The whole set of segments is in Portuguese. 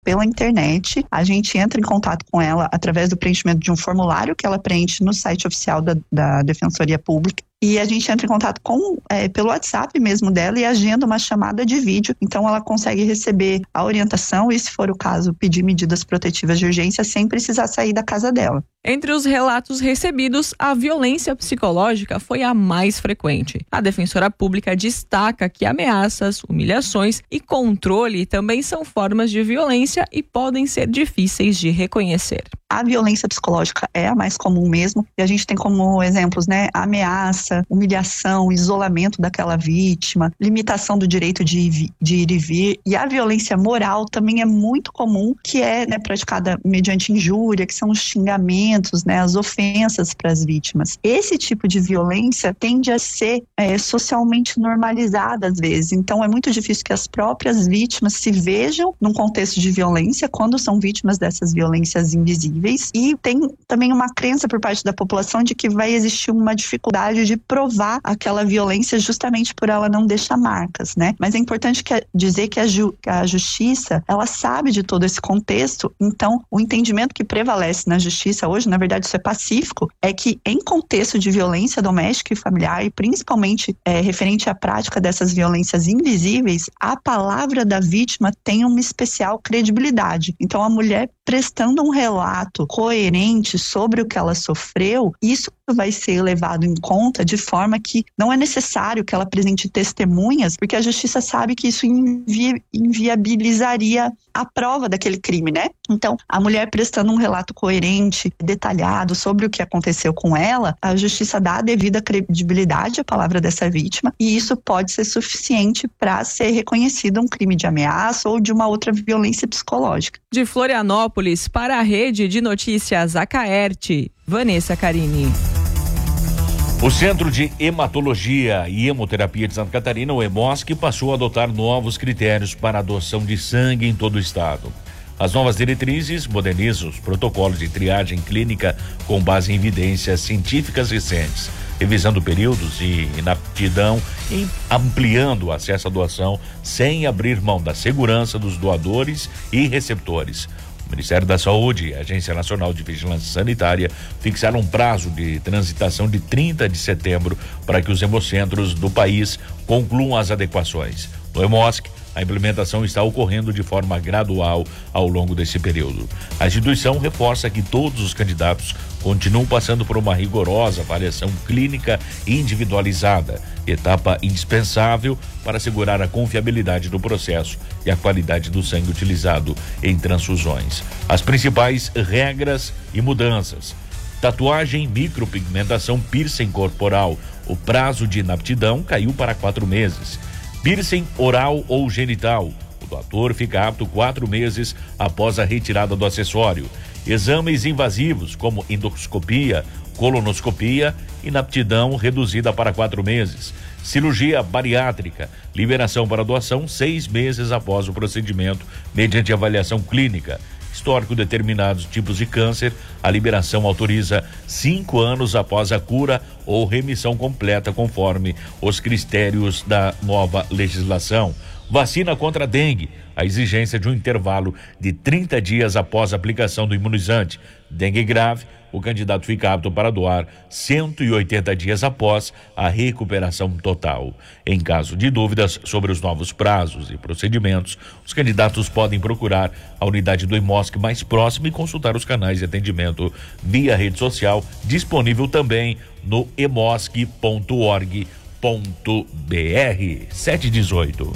pela internet. A gente entra em contato com ela através do preenchimento de um formulário que ela preenche no site oficial da Defensoria Pública. E a gente entra em contato pelo WhatsApp mesmo dela e agenda uma chamada de vídeo. Então ela consegue receber a orientação e, se for o caso, pedir medidas protetivas de urgência sem precisar sair da casa dela. Entre os relatos recebidos, a violência psicológica foi a mais frequente. A defensora pública destaca que ameaças, humilhações e controle também são formas de violência e podem ser difíceis de reconhecer. A violência psicológica é a mais comum mesmo, e a gente tem como exemplos, a ameaça, humilhação, isolamento daquela vítima, limitação do direito de ir e vir, e a violência moral também é muito comum, que é praticada mediante injúria, que são os xingamentos, as ofensas para as vítimas. Esse tipo de violência tende a ser socialmente normalizada às vezes, então é muito difícil que as próprias vítimas se vejam num contexto de violência quando são vítimas dessas violências invisíveis. E tem também uma crença por parte da população de que vai existir uma dificuldade de provar aquela violência justamente por ela não deixar marcas, Mas é importante dizer que a justiça, ela sabe de todo esse contexto, então o entendimento que prevalece na justiça hoje, na verdade isso é pacífico, é que em contexto de violência doméstica e familiar, e principalmente referente à prática dessas violências invisíveis, a palavra da vítima tem uma especial credibilidade. Então a mulher prestando um relato coerente sobre o que ela sofreu, isso vai ser levado em conta de forma que não é necessário que ela apresente testemunhas, porque a justiça sabe que isso inviabilizaria a prova daquele crime, Então, a mulher prestando um relato coerente, detalhado sobre o que aconteceu com ela, a justiça dá a devida credibilidade à palavra dessa vítima, e isso pode ser suficiente para ser reconhecido um crime de ameaça ou de uma outra violência psicológica. De Florianópolis para a Rede de Notícias Acaerte, Vanessa Carini. O Centro de Hematologia e Hemoterapia de Santa Catarina, o EMOSC, passou a adotar novos critérios para a doação de sangue em todo o estado. As novas diretrizes modernizam os protocolos de triagem clínica com base em evidências científicas recentes, revisando períodos de inaptidão e ampliando o acesso à doação sem abrir mão da segurança dos doadores e receptores. O Ministério da Saúde e a Agência Nacional de Vigilância Sanitária fixaram um prazo de transitação de 30 de setembro para que os hemocentros do país concluam as adequações. No EMOSC, a implementação está ocorrendo de forma gradual ao longo desse período. A instituição reforça que todos os candidatos continuam passando por uma rigorosa avaliação clínica individualizada, etapa indispensável para assegurar a confiabilidade do processo e a qualidade do sangue utilizado em transfusões. As principais regras e mudanças: tatuagem, micropigmentação, piercing corporal. O prazo de inaptidão caiu para 4 meses. Piercing oral ou genital. O doador fica apto 4 meses após a retirada do acessório. Exames invasivos, como endoscopia, colonoscopia, inaptidão reduzida para 4 meses. Cirurgia bariátrica, liberação para doação 6 meses após o procedimento, mediante avaliação clínica. Histórico de determinados tipos de câncer, a liberação autoriza 5 anos após a cura ou remissão completa, conforme os critérios da nova legislação. Vacina contra a dengue, a exigência de um intervalo de 30 dias após a aplicação do imunizante. Dengue grave, o candidato fica apto para doar 180 dias após a recuperação total. Em caso de dúvidas sobre os novos prazos e procedimentos, os candidatos podem procurar a unidade do EMOSC mais próxima e consultar os canais de atendimento via rede social, disponível também no emosc.org.br. 7:18.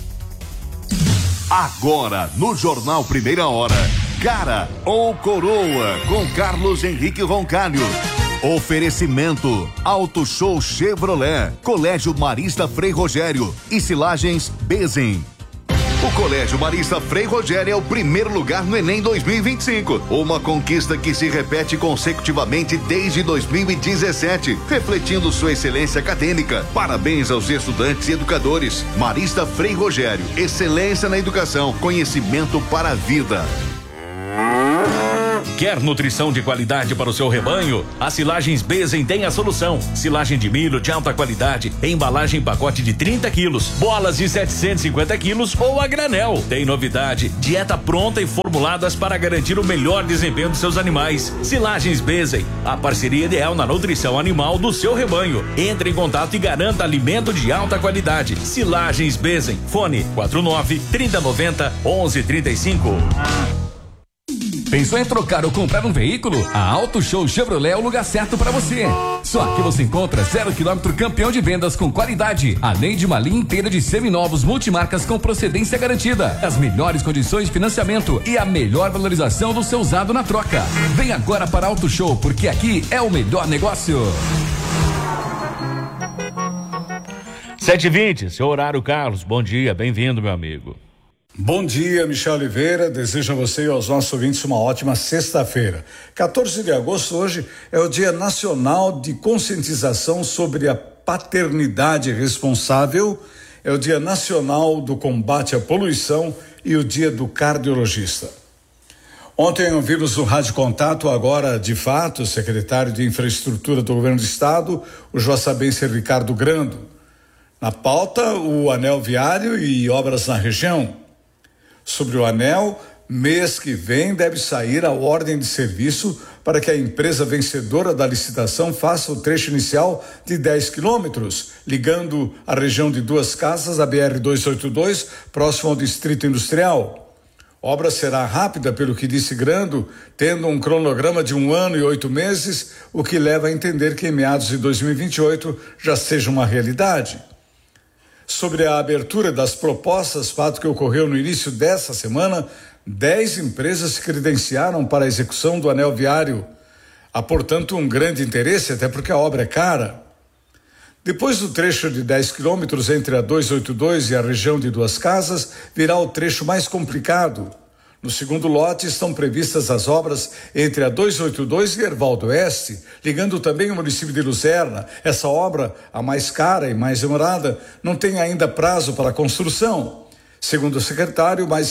Agora, no Jornal Primeira Hora, Cara ou Coroa, com Carlos Henrique Roncalho. Oferecimento: Auto Show Chevrolet, Colégio Marista Frei Rogério e Silagens Bezen. O Colégio Marista Frei Rogério é o primeiro lugar no Enem 2025. Uma conquista que se repete consecutivamente desde 2017, refletindo sua excelência acadêmica. Parabéns aos estudantes e educadores. Marista Frei Rogério, excelência na educação, conhecimento para a vida. Quer nutrição de qualidade para o seu rebanho? A Silagens Bezen tem a solução. Silagem de milho de alta qualidade, embalagem em pacote de 30 quilos, bolas de 750 quilos ou a granel. Tem novidade, dieta pronta e formuladas para garantir o melhor desempenho dos seus animais. Silagens Bezen, a parceria ideal na nutrição animal do seu rebanho. Entre em contato e garanta alimento de alta qualidade. Silagens Bezen, fone 49-3090-1135. Pensou em trocar ou comprar um veículo? A Auto Show Chevrolet é o lugar certo para você. Só aqui você encontra 0 km campeão de vendas com qualidade, além de uma linha inteira de seminovos multimarcas com procedência garantida, as melhores condições de financiamento e a melhor valorização do seu usado na troca. Vem agora para a Auto Show, porque aqui é o melhor negócio. 7h20, seu horário, Carlos. Bom dia, bem-vindo, meu amigo. Bom dia, Michel Oliveira. Desejo a você e aos nossos ouvintes uma ótima sexta-feira. 14 de agosto, hoje, é o Dia Nacional de Conscientização sobre a Paternidade Responsável, é o Dia Nacional do Combate à Poluição e o Dia do Cardiologista. Ontem ouvimos no Rádio Contato, agora de fato, o secretário de Infraestrutura do Governo do Estado, o joaçabense Ricardo Grando. Na pauta, o anel viário e obras na região. Sobre o anel, mês que vem deve sair a ordem de serviço para que a empresa vencedora da licitação faça o trecho inicial de 10 quilômetros, ligando a região de Duas Casas à BR-282, próximo ao Distrito Industrial. A obra será rápida, pelo que disse Grando, tendo um cronograma de 1 ano e 8 meses, o que leva a entender que em meados de 2028 já seja uma realidade. Sobre a abertura das propostas, fato que ocorreu no início dessa semana, 10 empresas se credenciaram para a execução do anel viário. Há, portanto, um grande interesse, até porque a obra é cara. Depois do trecho de 10 quilômetros entre a 282 e a região de Duas Casas, virá o trecho mais complicado. No segundo lote estão previstas as obras entre a 282 e Herval do Oeste, ligando também o município de Luzerna. Essa obra, a mais cara e mais demorada, não tem ainda prazo para a construção. Segundo o secretário, mais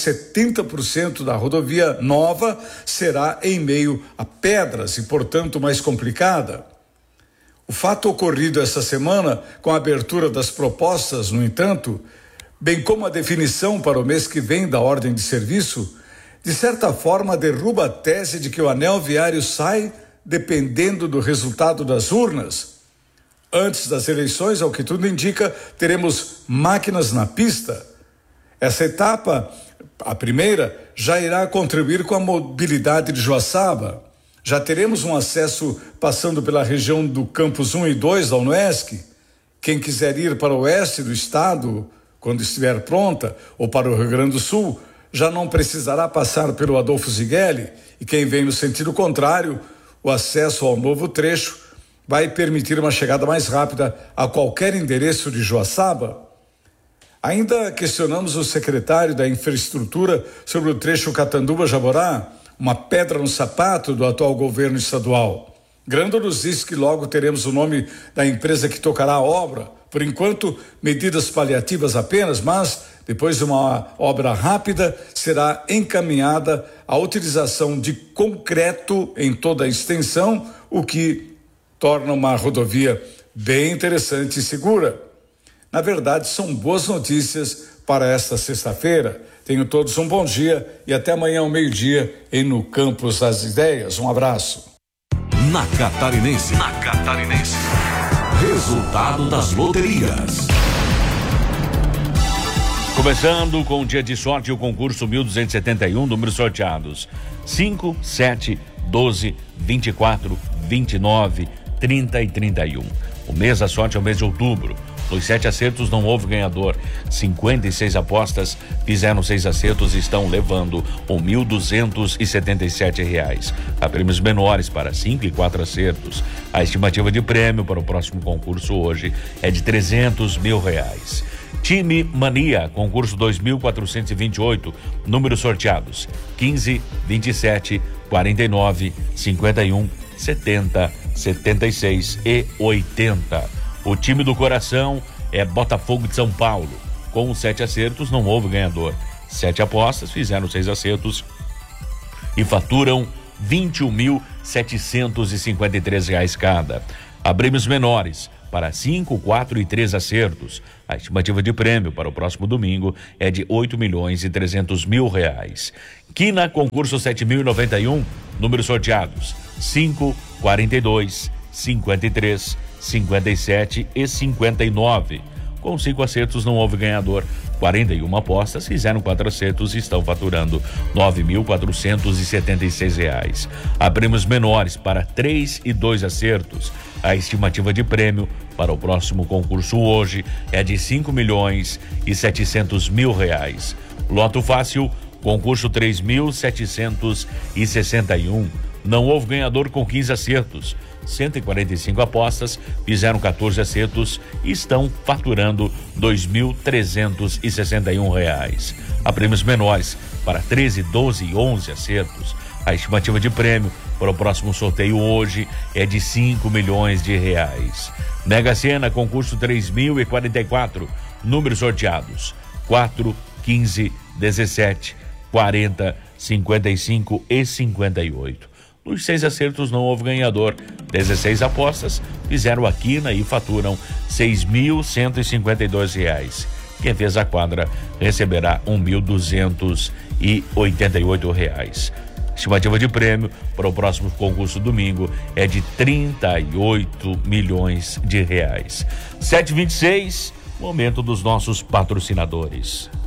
70% da rodovia nova será em meio a pedras e, portanto, mais complicada. O fato ocorrido essa semana, com a abertura das propostas, no entanto, bem como a definição para o mês que vem da ordem de serviço, de certa forma derruba a tese de que o anel viário sai dependendo do resultado das urnas. Antes das eleições, ao que tudo indica, teremos máquinas na pista. Essa etapa, a primeira, já irá contribuir com a mobilidade de Joaçaba. Já teremos um acesso passando pela região do Campus 1 e 2 da UNESC. Quem quiser ir para o oeste do estado, quando estiver pronta, ou para o Rio Grande do Sul, já não precisará passar pelo Adolfo Zigueli, e quem vem no sentido contrário, o acesso ao novo trecho vai permitir uma chegada mais rápida a qualquer endereço de Joaçaba. Ainda questionamos o secretário da Infraestrutura sobre o trecho Catanduva-Jaborá, uma pedra no sapato do atual governo estadual. Grando nos disse que logo teremos o nome da empresa que tocará a obra. Por enquanto, medidas paliativas apenas, mas depois de uma obra rápida, será encaminhada a utilização de concreto em toda a extensão, o que torna uma rodovia bem interessante e segura. Na verdade, são boas notícias para esta sexta-feira. Tenham todos um bom dia e até amanhã ao meio-dia no Campus das Ideias. Um abraço. Na Catarinense. Resultado das loterias. Começando com o dia de sorte, o concurso 1271, números sorteados: 5, 7, 12, 24, 29, 30 e 31. O mês da sorte é o mês de outubro. Nos 7 acertos não houve ganhador. 56 apostas fizeram 6 acertos e estão levando R$1.277. Há prêmios menores para 5 e 4 acertos. A estimativa de prêmio para o próximo concurso hoje é de R$300 mil. Time Mania, concurso 2428, números sorteados: 15, 27, 49, 51, 70, 76 e 80. O time do coração é Botafogo de São Paulo. Com 7 acertos não houve ganhador. 7 apostas fizeram 6 acertos e faturam R$21.753 cada. Há prêmios menores para 5, 4 e 3 acertos. A estimativa de prêmio para o próximo domingo é de R$8.300.000. Quina concurso 7.091, números sorteados 5, 42, 53, 57 e 59. Com 5 acertos não houve ganhador. 41 apostas fizeram 4 acertos e estão faturando R$9.476. Há prêmios menores para 3 e 2 acertos. A estimativa de prêmio para o próximo concurso hoje é de R$5.700.000. Loto Fácil, concurso 3.761. Não houve ganhador com 15 acertos. 145 apostas fizeram 14 acertos e estão faturando R$2.361. Há prêmios menores para 13, 12 e 11 acertos. A estimativa de prêmio para o próximo sorteio hoje é de R$5 milhões. Mega Sena, concurso 3.044, números sorteados 4, 15, 17, 40, 55 e 58. Nos 6 acertos não houve ganhador. 16 apostas fizeram a quina e faturam R$6.152. Quem fez a quadra receberá R$1.288. Estimativa de prêmio para o próximo concurso domingo é de R$38 milhões. 7h26, momento dos nossos patrocinadores.